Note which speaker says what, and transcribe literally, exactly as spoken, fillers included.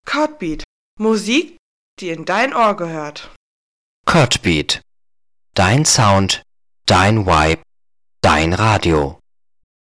Speaker 1: Codbeat. Musik, die in dein Ohr gehört.
Speaker 2: Codbeat. Dein Sound, dein Vibe, dein Radio.